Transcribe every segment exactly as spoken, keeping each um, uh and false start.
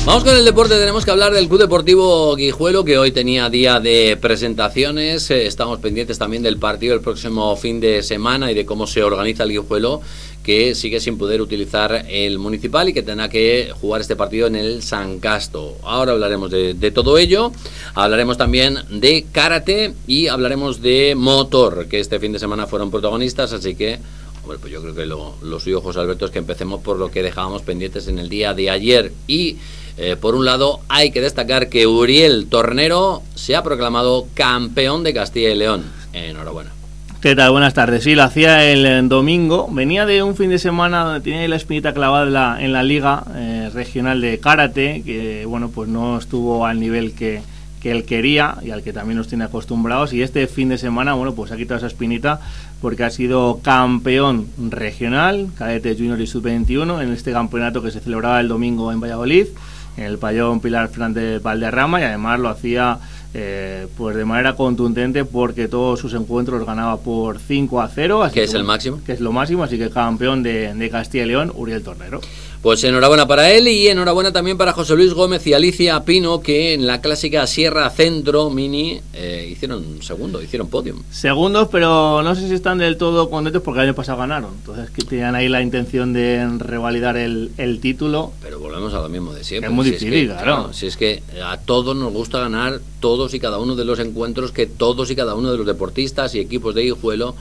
Vamos con el deporte, tenemos que hablar del Club Deportivo Guijuelo, que hoy tenía día de presentaciones. Eh, estamos pendientes también del partido el próximo fin de semana y de cómo se organiza el Guijuelo, que sigue sin poder utilizar el municipal y que tendrá que jugar este partido en el San Casto. Ahora hablaremos de, de todo ello, hablaremos también de karate y hablaremos de motor, que este fin de semana fueron protagonistas, así que hombre, pues yo creo que lo, lo suyo, José Alberto, es que empecemos por lo que dejábamos pendientes en el día de ayer. Y eh, por un lado hay que destacar que Uriel Tornero se ha proclamado campeón de Castilla y León. Enhorabuena. ¿Qué tal? Buenas tardes. Sí, lo hacía el domingo. Venía de un fin de semana donde tenía la espinita clavada en la, en la liga eh, regional de karate, que bueno, pues no estuvo al nivel que, que él quería y al que también nos tiene acostumbrados. Y este fin de semana, bueno, pues ha quitado esa espinita porque ha sido campeón regional, cadete junior y sub veintiuno, en este campeonato que se celebraba el domingo en Valladolid, en el pabellón Pilar Fernández Valderrama, y además lo hacía eh, pues de manera contundente porque todos sus encuentros ganaba por cinco a cero. Así ¿Qué que, es el máximo? Que es lo máximo, así que campeón de, de Castilla y León, Uriel Tornero. Pues enhorabuena para él y enhorabuena también para José Luis Gómez y Alicia Pino, que en la clásica Sierra Centro Mini eh, hicieron segundo, hicieron podium. Segundos, pero no sé si están del todo contentos porque el año pasado ganaron. Entonces que tenían ahí la intención de revalidar el, el título. Pero volvemos a lo mismo de siempre. Es muy si difícil, es que, claro. claro. Si es que a todos nos gusta ganar todos y cada uno de los encuentros que todos y cada uno de los deportistas y equipos de Guijuelo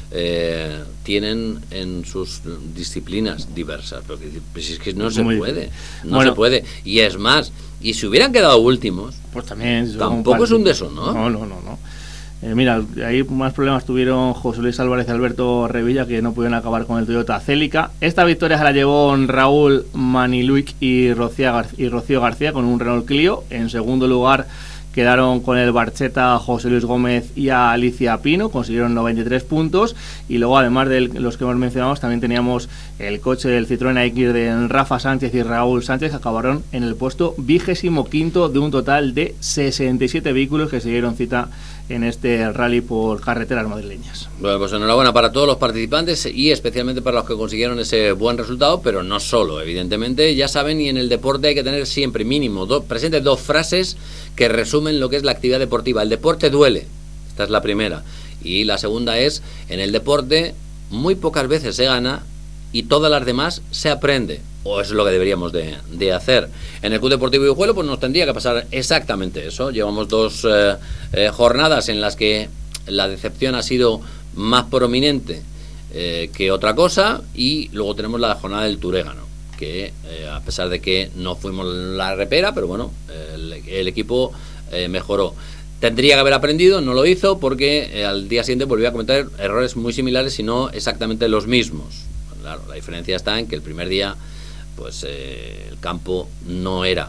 Eh, tienen en sus disciplinas diversas, porque pues es que no se Muy puede, no bueno, se puede, y es más, y si hubieran quedado últimos, pues también tampoco es un deshonor. No, no, no, no. Eh, mira, ahí más problemas tuvieron José Luis Álvarez y Alberto Revilla, que no pudieron acabar con el Toyota Celica. Esta victoria se la llevó Raúl Maniluic y Rocío, Gar- y Rocío García con un Renault Clio. En segundo lugar quedaron con el Barcheta José Luis Gómez y a Alicia Pino, consiguieron noventa y tres puntos. Y luego, además de los que hemos mencionado, también teníamos el coche del Citroën A X de Rafa Sánchez y Raúl Sánchez, que acabaron en el puesto vigésimo quinto de un total de sesenta y siete vehículos que se dieron cita en este rally por carreteras madrileñas. Bueno, pues enhorabuena para todos los participantes y especialmente para los que consiguieron ese buen resultado, pero no solo, evidentemente. Ya saben, y en el deporte hay que tener siempre mínimo dos, presentes dos frases que resumen lo que es la actividad deportiva. El deporte duele, esta es la primera, y la segunda es, en el deporte muy pocas veces se gana y todas las demás se aprende, o eso es lo que deberíamos de, de hacer. En el Club Deportivo Guijuelo pues nos tendría que pasar exactamente eso. Llevamos dos eh, eh, jornadas en las que la decepción ha sido más prominente eh, que otra cosa, y luego tenemos la jornada del Turégano, que eh, a pesar de que no fuimos la repera, pero bueno, el, el equipo eh, mejoró. Tendría que haber aprendido, no lo hizo, porque eh, al día siguiente volvió a cometer errores muy similares y no exactamente los mismos. Claro, la diferencia está en que el primer día pues eh, el campo no era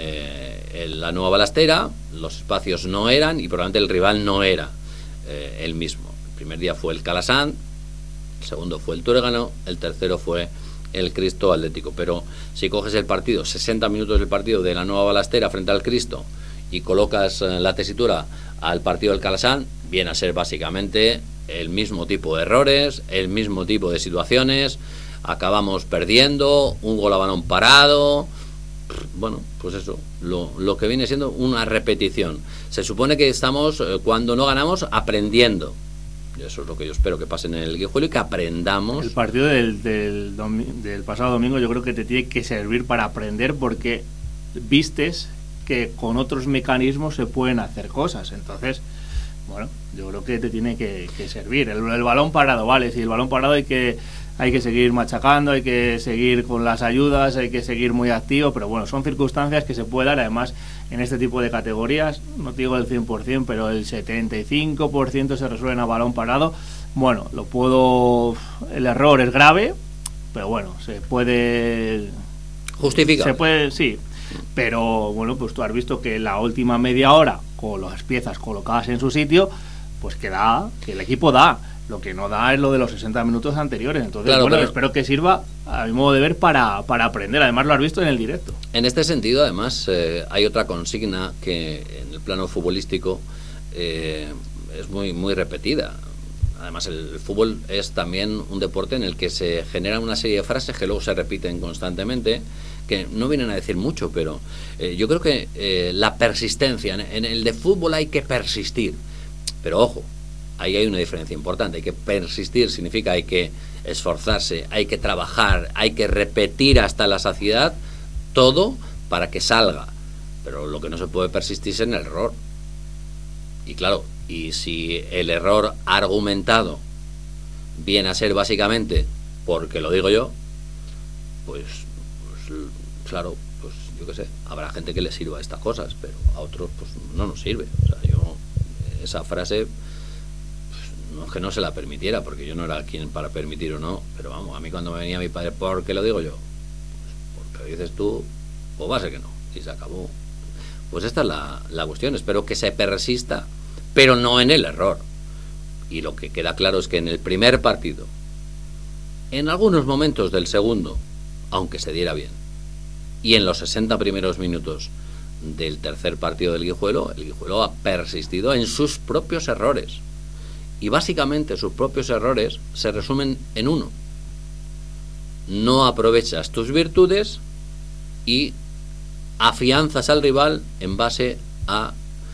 eh, la nueva balastera, los espacios no eran y probablemente el rival no era eh, el mismo. El primer día fue el Calasán, el segundo fue el Turégano, el tercero fue el Cristo Atlético. Pero si coges el partido, sesenta minutos del partido de la nueva balastera frente al Cristo, y colocas eh, la tesitura al partido del Calasán, viene a ser básicamente el mismo tipo de errores, el mismo tipo de situaciones. Acabamos perdiendo, un gol a balón parado. Bueno, pues eso, lo, lo que viene siendo una repetición. Se supone que estamos, eh, cuando no ganamos, aprendiendo. Y eso es lo que yo espero que pase en el Guijuelo, y que aprendamos. El partido del, del, domi- del pasado domingo yo creo que te tiene que servir para aprender, porque vistes que con otros mecanismos se pueden hacer cosas. Entonces, bueno, yo creo que te tiene que, que servir. El, el balón parado, vale, sí, el balón parado hay que hay que seguir machacando, hay que seguir con las ayudas, hay que seguir muy activo, pero bueno, son circunstancias que se pueden dar. Además, en este tipo de categorías, no te digo el cien por ciento, pero el setenta y cinco por ciento se resuelven a balón parado. Bueno, lo puedo... el error es grave, pero bueno, se puede... Justifica. Se puede, sí. Pero bueno, pues tú has visto que la última media hora, con las piezas colocadas en su sitio, pues que da, que el equipo da. Lo que no da es lo de los sesenta minutos anteriores. Entonces, claro, bueno, pero espero que sirva, a mi modo de ver, para, para aprender. Además, lo has visto en el directo. En este sentido, además, eh, hay otra consigna que en el plano futbolístico eh, es muy, muy repetida. Además, el, el fútbol es también un deporte en el que se generan una serie de frases que luego se repiten constantemente, que no vienen a decir mucho, pero eh, yo creo que eh, la persistencia, en, en el de fútbol hay que persistir, pero ojo, ahí hay una diferencia importante. Hay que persistir, significa hay que esforzarse, hay que trabajar, hay que repetir hasta la saciedad todo para que salga, pero lo que no se puede persistir es en el error. Y claro, y si el error argumentado viene a ser básicamente porque lo digo yo, pues, pues claro, pues yo qué sé, habrá gente que le sirva estas cosas, pero a otros pues no nos sirve. O sea, yo esa frase pues, no es que no se la permitiera, porque yo no era quien para permitir o no, pero vamos, a mí cuando me venía mi padre, ¿por qué lo digo yo? Pues porque lo dices tú, o va a ser que no, y se acabó. Pues esta es la, la cuestión. Espero que se persista, pero no en el error. Y lo que queda claro es que en el primer partido, en algunos momentos del segundo, aunque se diera bien, y en los sesenta primeros minutos del tercer partido del Guijuelo, el Guijuelo ha persistido en sus propios errores. Y básicamente sus propios errores se resumen en uno: no aprovechas tus virtudes y afianzas al rival en base a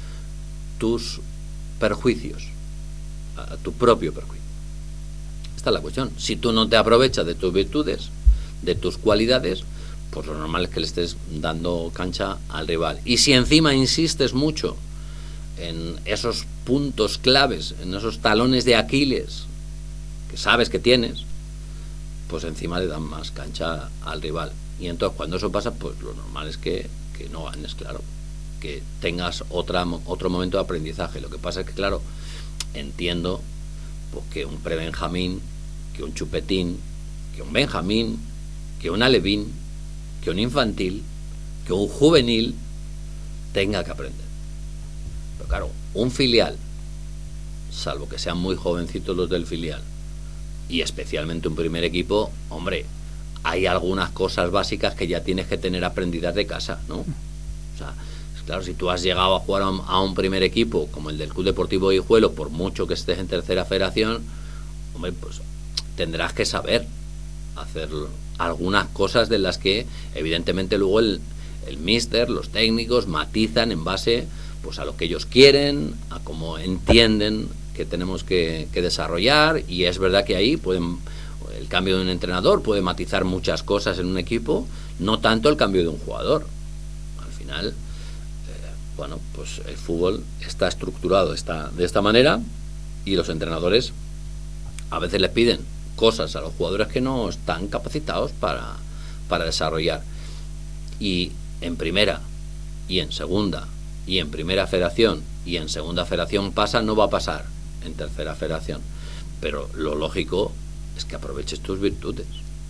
tus perjuicios, a tu propio perjuicio. Esta es la cuestión. Si tú no te aprovechas de tus virtudes, de tus cualidades, pues lo normal es que le estés dando cancha al rival. Y si encima insistes mucho en esos puntos claves, en esos talones de Aquiles que sabes que tienes, pues encima le dan más cancha al rival. Y entonces cuando eso pasa, pues lo normal es que, que no ganes, claro, que tengas otra, otro momento de aprendizaje. Lo que pasa es que, claro, entiendo pues, que un prebenjamín, que un chupetín, que un benjamín, que un alevín, que un infantil, que un juvenil tenga que aprender. Pero claro, un filial, salvo que sean muy jovencitos los del filial, y especialmente un primer equipo, hombre, hay algunas cosas básicas que ya tienes que tener aprendidas de casa, ¿no? O sea, claro, si tú has llegado a jugar a un, a un primer equipo como el del Club Deportivo Guijuelo, por mucho que estés en tercera federación, hombre, pues tendrás que saber hacer algunas cosas de las que evidentemente luego el, el míster, los técnicos matizan en base pues a lo que ellos quieren, a cómo entienden que tenemos que, que desarrollar. Y es verdad que ahí pueden, el cambio de un entrenador puede matizar muchas cosas en un equipo, no tanto el cambio de un jugador. Al final, eh, bueno, pues el fútbol está estructurado está de esta manera, y los entrenadores a veces les piden cosas a los jugadores que no están capacitados para, para desarrollar. Y en primera, y en segunda, y en primera federación, y en segunda federación pasa, no va a pasar en tercera federación. Pero lo lógico es que aproveches tus virtudes,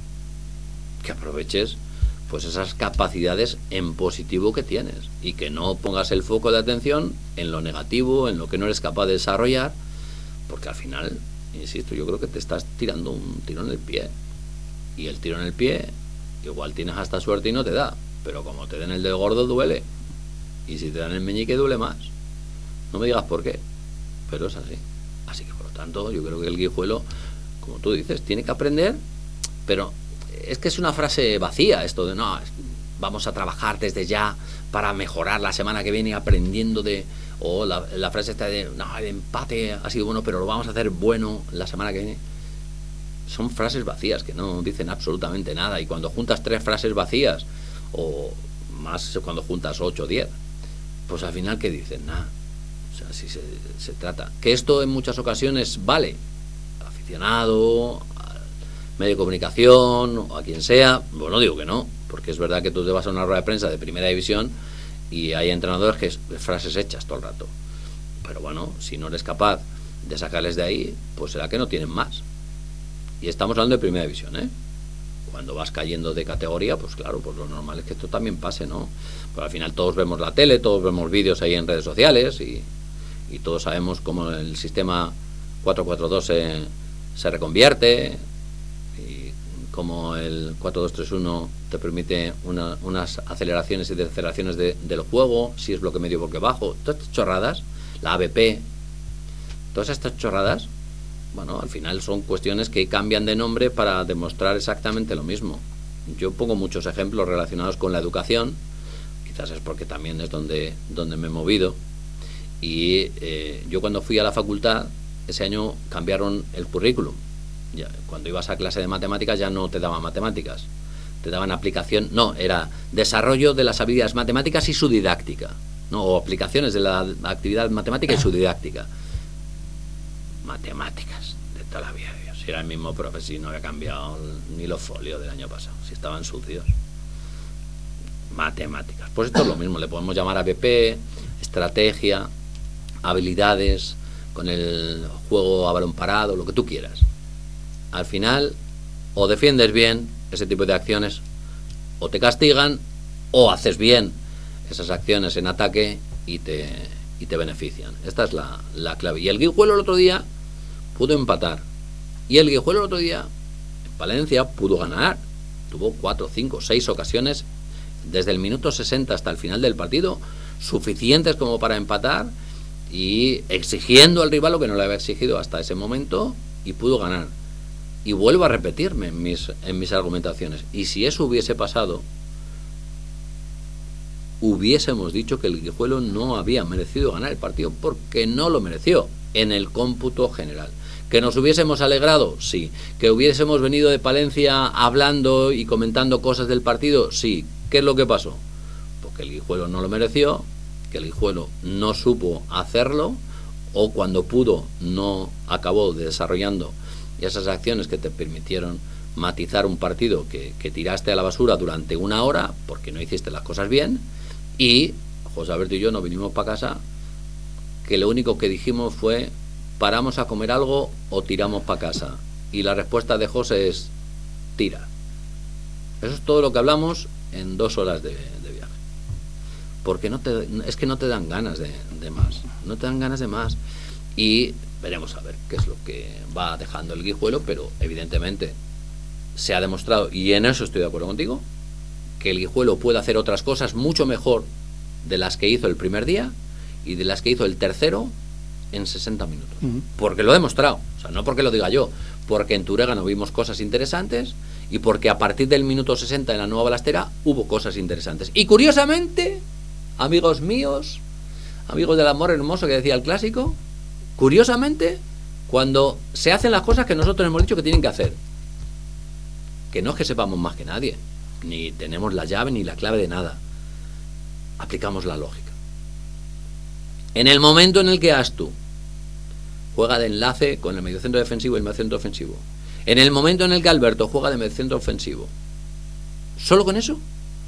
que aproveches pues esas capacidades en positivo que tienes, y que no pongas el foco de atención en lo negativo, en lo que no eres capaz de desarrollar, porque al final, insisto, yo creo que te estás tirando un tiro en el pie, y el tiro en el pie igual tienes hasta suerte y no te da, pero como te den el dedo gordo duele, y si te dan el meñique duele más. No me digas por qué, pero es así. Así que por lo tanto yo creo que el Guijuelo, como tú dices, tiene que aprender, pero es que es una frase vacía esto de no, vamos a trabajar desde ya para mejorar la semana que viene aprendiendo de... O la, la frase esta de no, el empate ha sido bueno, pero lo vamos a hacer bueno la semana que viene. Son frases vacías que no dicen absolutamente nada. Y cuando juntas tres frases vacías, o más cuando juntas ocho o diez, pues al final, ¿qué dicen? Nada. O sea, si se, se trata. Que esto en muchas ocasiones vale al aficionado, al medio de comunicación, o a quien sea. Bueno, no digo que no, porque es verdad que tú te vas a una rueda de prensa de primera división y hay entrenadores que es frases hechas todo el rato. Pero bueno, si no eres capaz de sacarles de ahí, pues será que no tienen más. Y estamos hablando de primera división, ¿eh? Cuando vas cayendo de categoría, pues claro, pues lo normal es que esto también pase, ¿no? Pero al final todos vemos la tele, todos vemos vídeos ahí en redes sociales, y, y todos sabemos cómo el sistema cuatro cuatro dos se, se reconvierte, y cómo el cuatro dos tres uno te permite una, unas aceleraciones y deceleraciones de, del juego, si es bloque medio o bloque bajo, todas estas chorradas, la A B P, todas estas chorradas, bueno, al final son cuestiones que cambian de nombre para demostrar exactamente lo mismo. Yo pongo muchos ejemplos relacionados con la educación, quizás es porque también es donde, donde me he movido, y eh, yo cuando fui a la facultad, ese año cambiaron el currículum. Ya, cuando ibas a clase de matemáticas ya no te daban matemáticas, te daban aplicación, no, era desarrollo de las habilidades matemáticas y su didáctica, ¿no? O aplicaciones de la actividad matemática y su didáctica. Matemáticas, de toda la vida. Si era el mismo profe, si no había cambiado ni los folios del año pasado, si estaban sucios. Matemáticas. Pues esto es lo mismo, le podemos llamar A B P, estrategia, habilidades, con el juego a balón parado, lo que tú quieras. Al final, o defiendes bien ese tipo de acciones, o te castigan, o haces bien esas acciones en ataque y te, y te benefician. Esta es la, la clave. Y el Guijuelo el otro día pudo empatar. Y el Guijuelo el otro día, en Palencia, pudo ganar. Tuvo cuatro, cinco, seis ocasiones desde el minuto sesenta hasta el final del partido, suficientes como para empatar y exigiendo al rival lo que no le había exigido hasta ese momento, y pudo ganar. Y vuelvo a repetirme en mis, en mis argumentaciones. Y si eso hubiese pasado, hubiésemos dicho que el Guijuelo no había merecido ganar el partido, porque no lo mereció en el cómputo general. ¿Que nos hubiésemos alegrado? Sí. ¿Que hubiésemos venido de Palencia hablando y comentando cosas del partido? Sí. ¿Qué es lo que pasó? Pues que el Guijuelo no lo mereció, que el Guijuelo no supo hacerlo, o cuando pudo no acabó desarrollando esas acciones que te permitieron matizar un partido que, que tiraste a la basura durante una hora porque no hiciste las cosas bien. Y José Alberto y yo nos vinimos para casa que lo único que dijimos fue: ¿paramos a comer algo o tiramos para casa? Y la respuesta de José es: tira. Eso es todo lo que hablamos en dos horas de, de viaje. Porque no te, es que no te dan ganas de, de más. No te dan ganas de más. Y veremos a ver qué es lo que va dejando el Guijuelo, pero evidentemente se ha demostrado, y en eso estoy de acuerdo contigo, que el Guijuelo puede hacer otras cosas mucho mejor de las que hizo el primer día y de las que hizo el tercero en sesenta minutos. Uh-huh. Porque lo he demostrado, o sea, no porque lo diga yo, porque en Turégano vimos cosas interesantes y porque a partir del minuto sesenta en la Nueva Balastera hubo cosas interesantes. Y curiosamente, amigos míos, amigos del amor hermoso que decía el clásico, curiosamente, cuando se hacen las cosas que nosotros hemos dicho que tienen que hacer, que no es que sepamos más que nadie, ni tenemos la llave ni la clave de nada, aplicamos la lógica. En el momento en el que Astu juega de enlace con el mediocentro defensivo y el mediocentro ofensivo, en el momento en el que Alberto juega de mediocentro ofensivo, solo con eso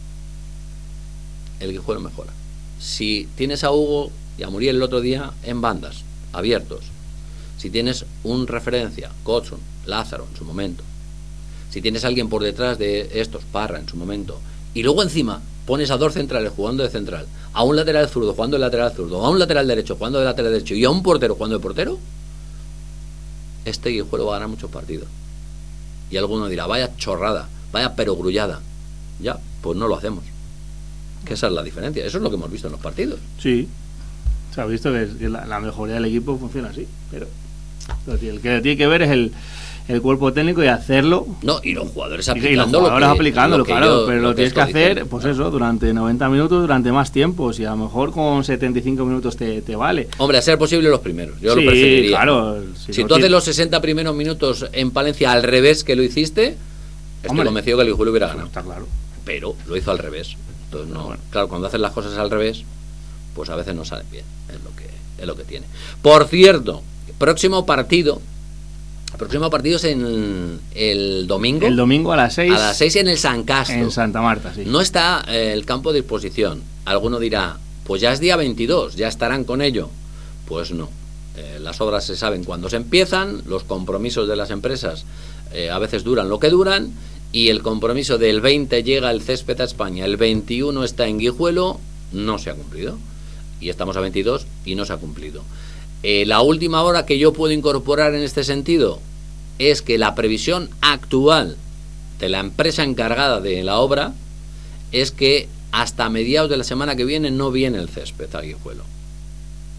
el Guijuelo mejora. Si tienes a Hugo y a Muriel el otro día en bandas abiertos, si tienes un referencia, Godson, Lázaro en su momento, si tienes a alguien por detrás de estos, Parra en su momento, y luego encima pones a dos centrales jugando de central, a un lateral zurdo jugando de lateral zurdo, a un lateral derecho jugando de lateral derecho y a un portero jugando de portero, este Guijuelo va a ganar muchos partidos. Y alguno dirá: vaya chorrada, vaya perogrullada. Ya, pues no lo hacemos. Que esa es la diferencia. Eso es lo que hemos visto en los partidos. Sí, se ha visto que, que la, la mejoría del equipo funciona así, pero el que tiene que ver es el, el cuerpo técnico y hacerlo. No, y los jugadores aplicándolo. Y los jugadores aplicándolo, claro, yo, pero lo, lo tienes que hacer, diciendo, pues claro, eso, durante noventa minutos, durante más tiempo. Si a lo mejor con setenta y cinco minutos te, te vale. Hombre, a ser posible los primeros. Yo sí, lo preferiría. Claro. Si, si no tú haces los sesenta primeros minutos en Palencia al revés que lo hiciste, estoy convencido que el Guijuelo hubiera ganado. Está claro. Pero lo hizo al revés. Entonces, no, bueno. Claro, cuando haces las cosas al revés, pues a veces no salen bien. Es lo que, es lo que tiene. Por cierto, próximo partido. El próximo partido es en el domingo. El domingo a las seis. A las seis en el San Castro. En Santa Marta, sí. No está eh, el campo a disposición. Alguno dirá: pues ya es día veintidós, ya estarán con ello. Pues no. Eh, las obras se saben cuándo se empiezan, los compromisos de las empresas eh, a veces duran lo que duran, y el compromiso del veinte llega el césped a España, el veintiuno está en Guijuelo, no se ha cumplido. Y estamos a veintidós y no se ha cumplido. Eh, la última hora que yo puedo incorporar en este sentido es que la previsión actual de la empresa encargada de la obra es que hasta mediados de la semana que viene no viene el césped a Guijuelo.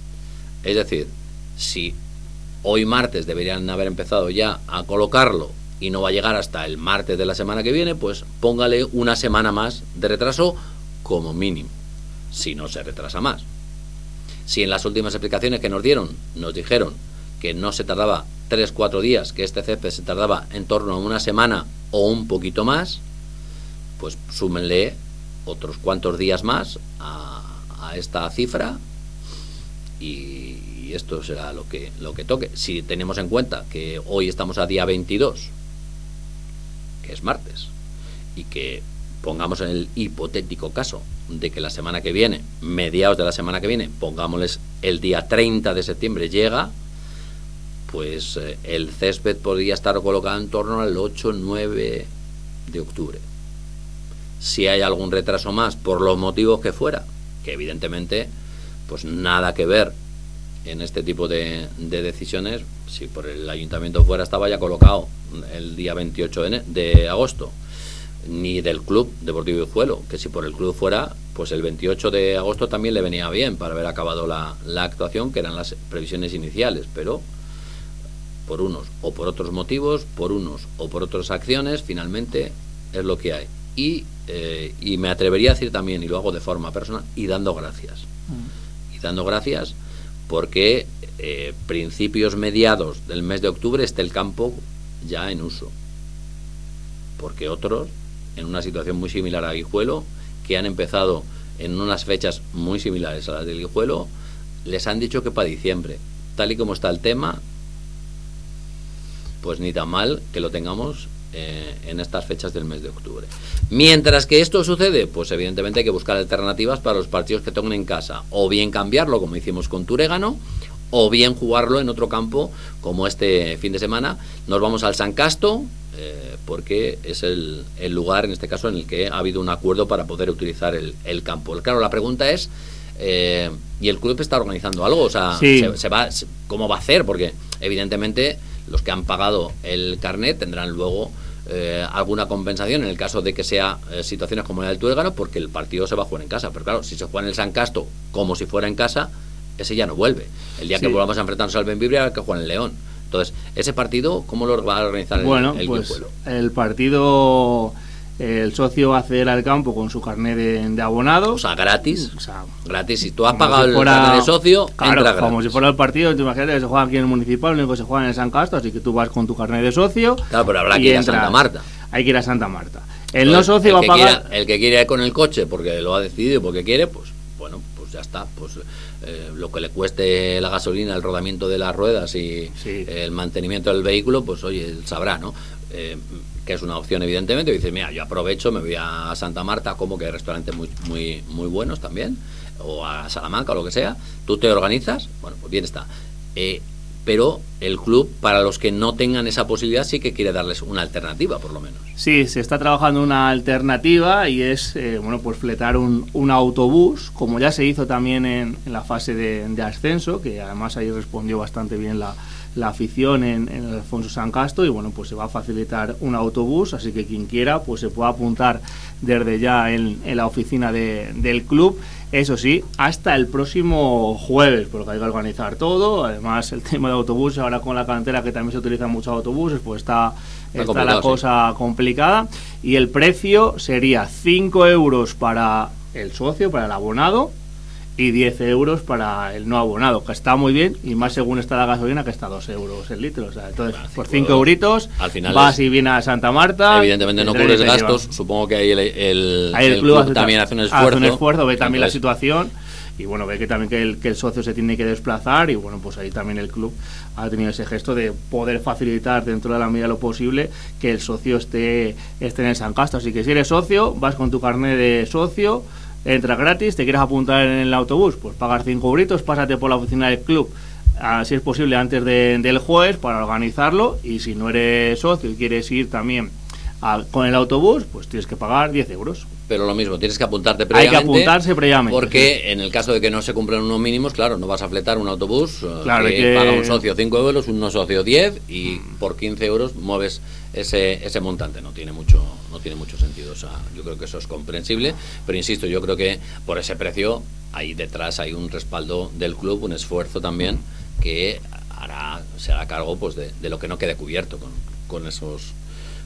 Es decir, si hoy martes deberían haber empezado ya a colocarlo y no va a llegar hasta el martes de la semana que viene, pues póngale una semana más de retraso como mínimo, si no se retrasa más. Si en las últimas explicaciones que nos dieron nos dijeron que no se tardaba tres cuatro días, que este césped se tardaba en torno a una semana o un poquito más, pues súmenle otros cuantos días más a, a esta cifra y, y esto será lo que, lo que toque. Si tenemos en cuenta que hoy estamos a día veintidós, que es martes, y que pongamos en el hipotético caso de que la semana que viene, mediados de la semana que viene, pongámosles el día treinta de septiembre llega, pues eh, el césped podría estar colocado en torno al ocho nueve de octubre. Si hay algún retraso más, por los motivos que fuera, que evidentemente pues nada que ver en este tipo de, de decisiones, si por el ayuntamiento fuera estaba ya colocado el día veintiocho de agosto, ni del Club Deportivo Guijuelo, que si por el club fuera, pues el veintiocho de agosto también le venía bien para haber acabado la, la actuación, que eran las previsiones iniciales, pero por unos o por otros motivos, por unos o por otras acciones, finalmente es lo que hay. Y, eh, y me atrevería a decir también, y lo hago de forma personal, y dando gracias. Mm. Y dando gracias porque eh, principios mediados del mes de octubre esté el campo ya en uso. Porque otros, en una situación muy similar a Guijuelo, que han empezado en unas fechas muy similares a las del Guijuelo, les han dicho que para diciembre. Tal y como está el tema, pues ni tan mal que lo tengamos eh, en estas fechas del mes de octubre. Mientras que esto sucede, pues evidentemente hay que buscar alternativas para los partidos que toquen en casa, o bien cambiarlo como hicimos con Turégano, o bien jugarlo en otro campo como este fin de semana. Nos vamos al San Casto, eh, porque es el, el lugar en este caso en el que ha habido un acuerdo para poder utilizar el, el campo. Claro, la pregunta es, eh, ¿y el club está organizando algo? O sea, sí. se, se va, ¿cómo va a hacer? Porque evidentemente los que han pagado el carnet tendrán luego eh, alguna compensación en el caso de que sea eh, situaciones como la del Turégano, porque el partido se va a jugar en casa. Pero claro, si se juega en el San Casto como si fuera en casa, ese ya no vuelve. El día sí. que volvamos a enfrentarnos al Bembibre hay que jugar en el León. Entonces, ese partido, ¿cómo lo va a organizar bueno, el, el pues Guijuelo? El partido, el socio va a acceder al campo con su carnet de, de abonado. O sea, gratis. O sea, gratis. Si tú has como pagado si fuera, el carnet de socio, claro, entra gratis. Como si fuera el partido, tú imagínate que se juega aquí en el municipal, lo único que se juega en el San Casto, así que tú vas con tu carnet de socio. Claro, pero habrá que ir a Santa Marta. Hay que ir a Santa Marta. El Entonces, no socio el va a pagar. Quiera, el que quiere ir con el coche porque lo ha decidido, porque quiere, pues bueno, pues ya está. Pues eh, lo que le cueste la gasolina, el rodamiento de las ruedas y sí. el mantenimiento del vehículo, pues oye, él sabrá, ¿no? Eh, que es una opción, evidentemente. Dice, mira, yo aprovecho, me voy a Santa Marta, como que hay restaurantes muy, muy, muy buenos también, o a Salamanca o lo que sea. Tú te organizas, bueno, pues bien está. Eh, pero el club, para los que no tengan esa posibilidad, sí que quiere darles una alternativa, por lo menos. Sí, se está trabajando una alternativa y es, eh, bueno, pues fletar un, un autobús, como ya se hizo también en, en la fase de, de ascenso, que además ahí respondió bastante bien la, la afición en, en el Alfonso San Casto, y bueno, pues se va a facilitar un autobús, así que quien quiera, pues se puede apuntar desde ya en, en la oficina de, del club. Eso sí, hasta el próximo jueves, porque hay que organizar todo. Además, el tema de autobuses, ahora con la cantera que también se utilizan muchos autobuses, pues está, está la cosa sí. complicada. Y el precio sería cinco euros para el socio, para el abonado, y diez euros para el no abonado, que está muy bien, y más según está la gasolina, que está a dos euros el litro. O sea, entonces, bueno, por cinco euritos, al final vas es, y vienes a Santa Marta. Evidentemente no cubres gastos, supongo que ahí el, el, ahí el, el club, club hace, también hace un esfuerzo. Hace un esfuerzo, ve también entonces, la situación, y bueno, ve que también que el, que el socio se tiene que desplazar, y bueno, pues ahí también el club ha tenido ese gesto de poder facilitar dentro de la medida de lo posible que el socio esté, esté en el San Casto. Así que si eres socio, vas con tu carnet de socio, entra gratis. Te quieres apuntar en el autobús, pues pagas cinco euritos, pásate por la oficina del club, si es posible antes de, del jueves, para organizarlo. Y si no eres socio y quieres ir también a, con el autobús, pues tienes que pagar diez euros. Pero lo mismo, tienes que apuntarte previamente. Hay que apuntarse previamente. Porque sí. en el caso de que no se cumplan unos mínimos, claro, no vas a fletar un autobús, claro, que, que paga un socio cinco euros, un no socio diez, y por quince euros mueves ese ese montante. No tiene mucho no tiene mucho sentido. O sea, yo creo que eso es comprensible, pero insisto, yo creo que por ese precio ahí detrás hay un respaldo del club, un esfuerzo también que hará se hará cargo pues de, de lo que no quede cubierto con, con esos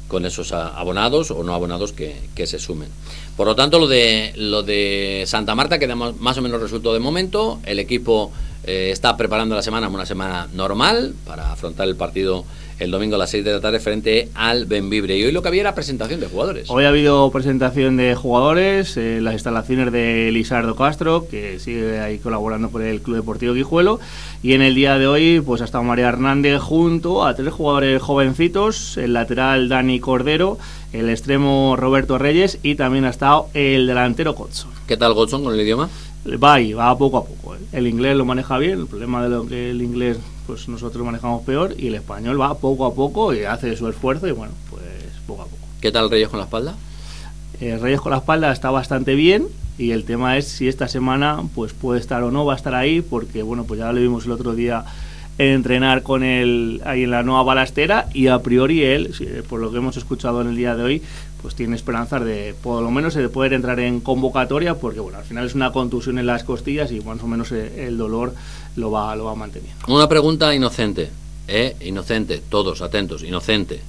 con esos abonados o no abonados que, que se sumen. Por lo tanto, lo de lo de Santa Marta queda más o menos resuelto de momento. El equipo eh, está preparando la semana, una semana normal, para afrontar el partido el domingo a las seis de la tarde frente al Bembibre. Y hoy lo que había era presentación de jugadores. Hoy ha habido presentación de jugadores en eh, las instalaciones de Lisardo Castro, que sigue ahí colaborando con el Club Deportivo Guijuelo. Y en el día de hoy pues ha estado María Hernández junto a tres jugadores jovencitos, el lateral Dani Cordero, el extremo Roberto Reyes y también ha estado el delantero Godson. ¿Qué tal Godson con el idioma? Va ahí, va poco a poco. El inglés lo maneja bien, el problema de lo que el inglés pues nosotros manejamos peor, y el español va poco a poco y hace su esfuerzo y bueno, pues poco a poco. ¿Qué tal Reyes con la espalda? Eh, Reyes con la espalda está bastante bien y el tema es si esta semana pues puede estar o no, va a estar ahí porque bueno, pues ya lo vimos el otro día entrenar con él ahí en la nueva balastera y a priori él, por lo que hemos escuchado en el día de hoy, pues tiene esperanzas de por lo menos de poder entrar en convocatoria porque bueno, al final es una contusión en las costillas y más o menos el dolor lo va, lo va manteniendo. Una pregunta inocente, ¿eh? Inocente, todos atentos, inocente.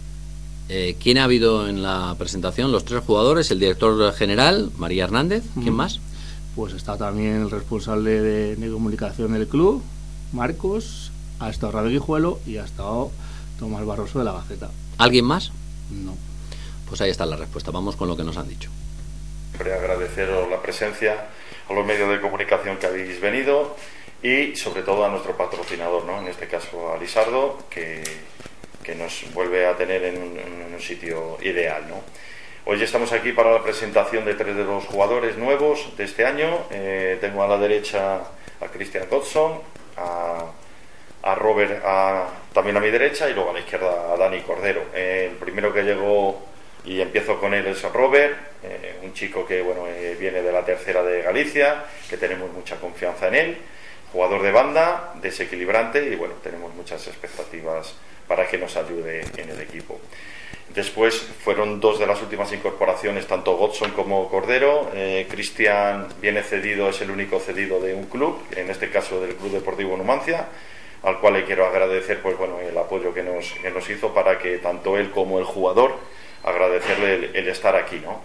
Eh, ¿Quién ha habido en la presentación? Los tres jugadores, el director general, María Hernández, ¿quién mm. más? Pues está también el responsable de, de comunicación del club, Marcos, ha estado Radio Guijuelo y ha estado Tomás Barroso de la Gaceta. ¿Alguien más? No. Pues ahí está la respuesta, vamos con lo que nos han dicho. Siempre agradeceros la presencia a los medios de comunicación que habéis venido y sobre todo a nuestro patrocinador, ¿no? En este caso a Lisardo, que, que nos vuelve a tener en un, en un sitio ideal, ¿no? Hoy estamos aquí para la presentación de tres de los jugadores nuevos de este año. Eh, tengo a la derecha a Christian Godson, a, a Robert a, también a mi derecha y luego a la izquierda a Dani Cordero. Eh, el primero que llegó y empiezo con él es Robert, eh, un chico que bueno eh, viene de la tercera de Galicia, que tenemos mucha confianza en él, jugador de banda, desequilibrante y bueno, tenemos muchas expectativas para que nos ayude en el equipo. Después fueron dos de las últimas incorporaciones, tanto Godson como Cordero. eh, Cristian viene cedido, es el único cedido de un club, en este caso del Club Deportivo Numancia, al cual le quiero agradecer pues bueno el apoyo que nos, que nos hizo para que tanto él como el jugador, agradecerle el, el estar aquí, ¿no?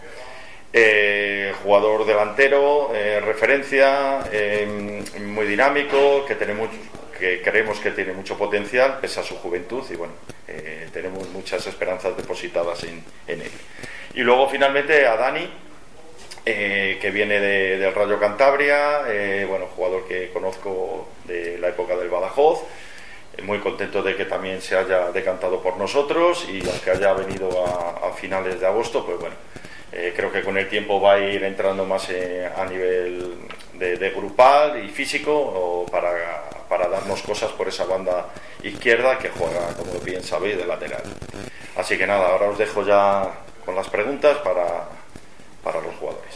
Eh, jugador delantero, eh, referencia, eh, muy dinámico, que tenemos, que creemos que tiene mucho potencial pese a su juventud y bueno, eh, tenemos muchas esperanzas depositadas en, en él. Y luego finalmente a Dani, eh, que viene de, del Rayo Cantabria, eh, bueno, jugador que conozco de la época del Badajoz. Muy contento de que también se haya decantado por nosotros y aunque haya venido a, a finales de agosto, pues bueno, eh, creo que con el tiempo va a ir entrando más eh, a nivel de, de grupal y físico o para, para darnos cosas por esa banda izquierda que juega, como bien sabéis, de lateral. Así que nada, ahora os dejo ya con las preguntas para, para los jugadores.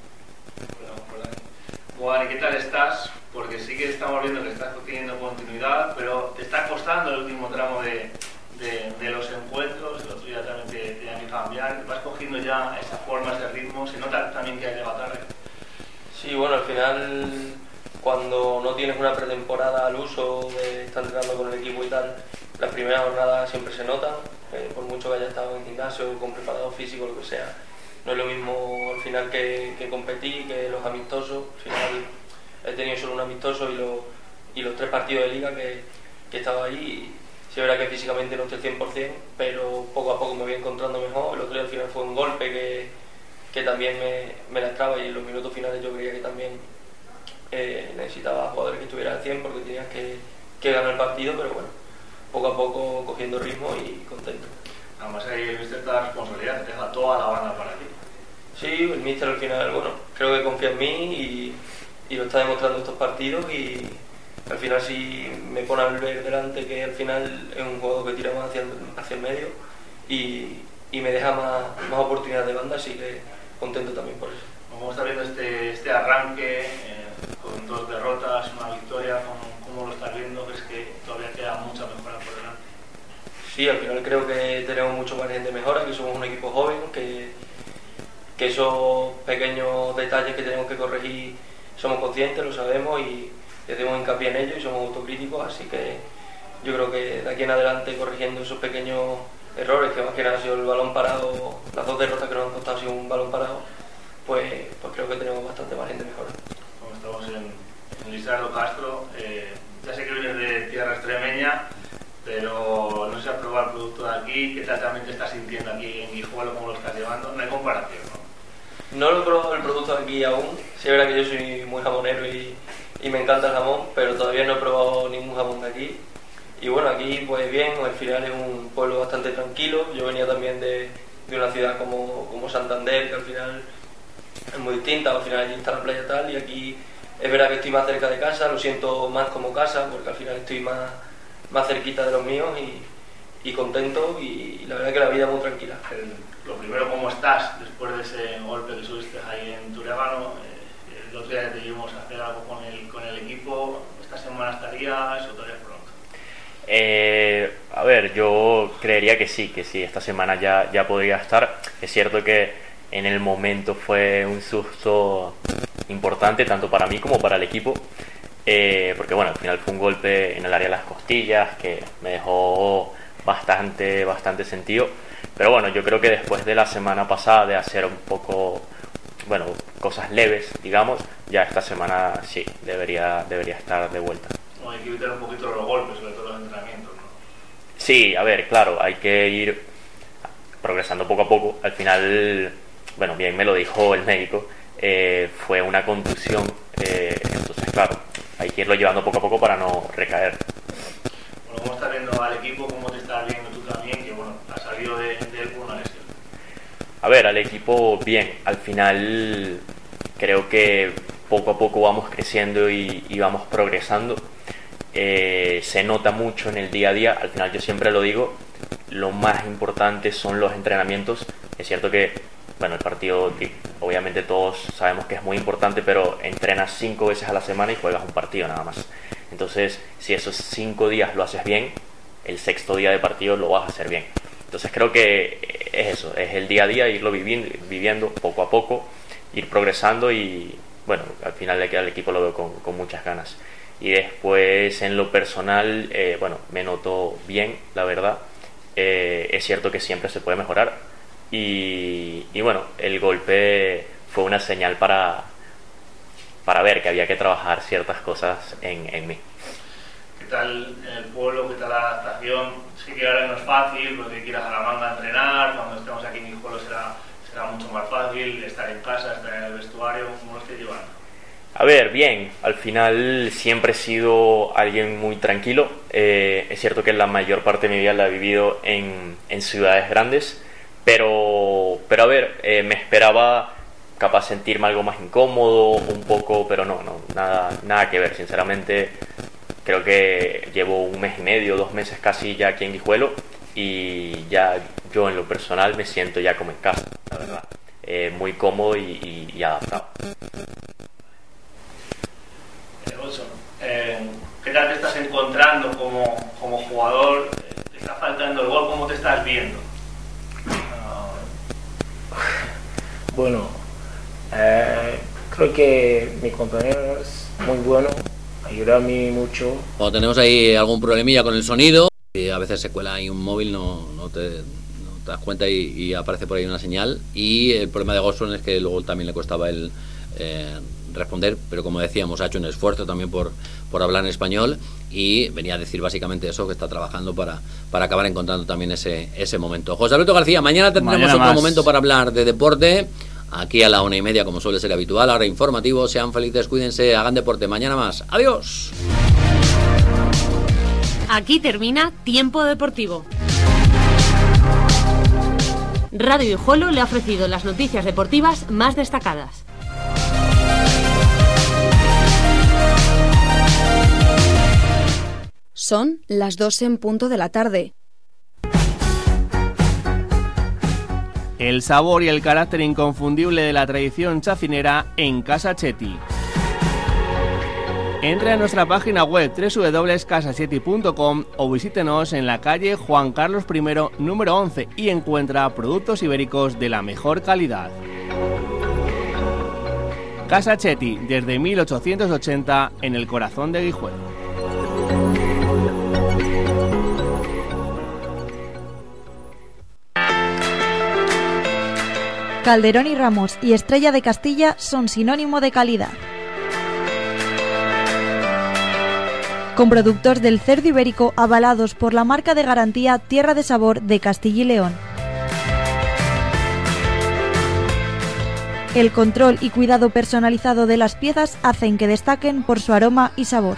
Juan, ¿qué tal estás? Porque sí que estamos viendo que estás teniendo continuidad, pero te está costando el último tramo de, de, de los encuentros. El otro día también te tenían que cambiar. Vas cogiendo ya esa forma, ese ritmo. Se nota también que has llegado tarde. Sí, bueno, al final, cuando no tienes una pretemporada al uso de estar entrenando con el equipo y tal, las primeras jornadas siempre se notan. Eh, por mucho que haya estado en gimnasio, con preparado físico, lo que sea, no es lo mismo al final que, que competir, que los amistosos. Al final, he tenido solo un amistoso y, lo, y los tres partidos de liga que, que he estado ahí. Y sí es verdad que físicamente no estoy al cien por cien, pero poco a poco me voy encontrando mejor. El otro día al final fue un golpe que, que también me, me lastraba y en los minutos finales yo creía que también eh, necesitaba jugadores que estuvieran al cien porque tenías que, que ganar el partido, pero bueno, poco a poco cogiendo ritmo y contento. Además ahí el míster te da responsabilidad, te deja toda la banda para ti. Sí, el míster al final, bueno, creo que confía en mí y y lo está demostrando estos partidos y al final si me pone a ver delante que al final es un jugador que tira más hacia el, hacia el medio y, y me deja más, más oportunidades de banda, así que contento también por eso. Vamos a estar viendo este, este arranque eh, con dos derrotas, una victoria, ¿cómo, cómo lo estás viendo? ¿Crees que todavía queda mucha mejora por delante? Sí, al final creo que tenemos mucho margen de mejora, que somos un equipo joven, que, que esos pequeños detalles que tenemos que corregir somos conscientes, lo sabemos y hacemos hincapié en ello y somos autocríticos, así que yo creo que de aquí en adelante corrigiendo esos pequeños errores, que más que nada ha sido el balón parado, las dos derrotas que nos han costado ha sido un balón parado, pues, pues creo que tenemos bastante margen de mejora. Como estamos en, en Lizardo Castro, eh, ya sé que vienes de tierra extremeña, pero no sé si has probado el producto de aquí, ¿qué tal también te estás sintiendo aquí en Guijuelo, cómo lo estás llevando? No hay comparación, ¿no? No lo he probado el producto de aquí aún, sí es verdad que yo soy muy jamonero y, y me encanta el jamón, pero todavía no he probado ningún jamón de aquí. Y bueno, aquí pues bien, al final es un pueblo bastante tranquilo. Yo venía también de, de una ciudad como, como Santander, que al final es muy distinta, al final allí está la playa tal, y aquí es verdad que estoy más cerca de casa, lo siento más como casa, porque al final estoy más, más cerquita de los míos y, y contento, y, y la verdad que la vida es muy tranquila. El, lo primero, ¿cómo estás después de ese golpe que subiste ahí en Turégano? Eh, el otro día te vimos hacer algo con el, con el equipo, ¿esta semana estarías o todavía pronto? Eh, a ver, yo creería que sí, que sí, esta semana ya, ya podría estar. Es cierto que en el momento fue un susto importante tanto para mí como para el equipo, eh, porque bueno, al final fue un golpe en el área de las costillas que me dejó bastante, bastante sentido. Pero bueno, yo creo que después de la semana pasada de hacer un poco, bueno, cosas leves, digamos, ya esta semana sí, debería, debería estar de vuelta. No, hay que evitar un poquito los golpes, sobre todo los entrenamientos, ¿no? Sí, a ver, claro, hay que ir progresando poco a poco. Al final, bueno, bien me lo dijo el médico, eh, fue una contusión, eh, entonces claro, hay que irlo llevando poco a poco para no recaer. Bueno, ¿cómo estás viendo al equipo? ¿Cómo te estás viendo tú también? Que bueno, has salido de, de él por una lesión. A ver, al equipo bien, al final creo que poco a poco vamos creciendo y, y vamos progresando. Eh, se nota mucho en el día a día, al final yo siempre lo digo, lo más importante son los entrenamientos. Es cierto que, bueno, el partido obviamente todos sabemos que es muy importante, pero entrenas cinco veces a la semana y juegas un partido nada más. Entonces, si esos cinco días lo haces bien, el sexto día de partido lo vas a hacer bien. Entonces creo que es eso, es el día a día, irlo viviendo, viviendo poco a poco, ir progresando y, bueno, al final al equipo lo veo con, con muchas ganas. Y después en lo personal, eh, bueno, me noto bien, la verdad. Eh, es cierto que siempre se puede mejorar y, y bueno, el golpe fue una señal para, para ver que había que trabajar ciertas cosas en, en mí. ¿Qué tal el pueblo? ¿Qué tal la adaptación? Sí que ahora no es fácil, porque quieras a la manga a entrenar, cuando estemos aquí en Guijuelo será, será mucho más fácil, estar en casa, estar en el vestuario, ¿cómo lo estoy llevando? A ver, bien, al final siempre he sido alguien muy tranquilo. Eh, es cierto que la mayor parte de mi vida la he vivido en, en ciudades grandes, pero, pero a ver, eh, me esperaba capaz sentirme algo más incómodo, un poco, pero no, no, nada, nada que ver, sinceramente. Creo que llevo un mes y medio, dos meses casi ya aquí en Guijuelo y ya yo en lo personal me siento ya como en casa, la verdad, eh, muy cómodo y, y, y adaptado. Eh, ¿Qué tal te estás encontrando como, como jugador? ¿Te está faltando el gol? ¿Cómo te estás viendo? Uh, bueno, eh, creo que mi compañero es muy bueno, ayuda a mí mucho. Cuando tenemos ahí algún problemilla con el sonido, y a veces se cuela ahí un móvil, no, no, te, no te das cuenta y, y aparece por ahí una señal. Y el problema de Gosson es que luego también le costaba el eh, responder, pero como decíamos, ha hecho un esfuerzo también por, por hablar en español y venía a decir básicamente eso, que está trabajando para, para acabar encontrando también ese, ese momento. José Alberto García, mañana tendremos mañana otro más. momento para hablar de deporte, aquí a la una y media como suele ser habitual, ahora informativo, sean felices, cuídense, hagan deporte, mañana más, adiós. Aquí termina Tiempo Deportivo. Radio Guijuelo le ha ofrecido las noticias deportivas más destacadas. Son las dos en punto de la tarde. El sabor y el carácter inconfundible de la tradición chacinera en Casa Chetti. Entre a nuestra página web doble u doble u doble u punto casa chetti punto com o visítenos en la calle Juan Carlos primero, número once y encuentra productos ibéricos de la mejor calidad. Casa Chetti, desde mil ochocientos ochenta, en el corazón de Guijuelo. Calderón y Ramos y Estrella de Castilla son sinónimo de calidad. Con productos del cerdo ibérico avalados por la marca de garantía Tierra de Sabor de Castilla y León. El control y cuidado personalizado de las piezas hacen que destaquen por su aroma y sabor.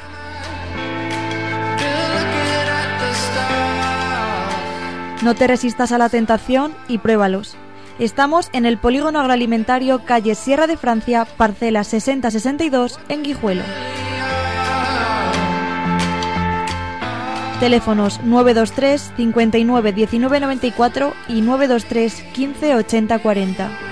No te resistas a la tentación y pruébalos. Estamos en el Polígono Agroalimentario, calle Sierra de Francia, parcela sesenta sesenta y dos, en Guijuelo. Teléfonos nueve dos tres cincuenta y nueve diecinueve noventa y cuatro y nueve dos tres quince ochenta cuarenta.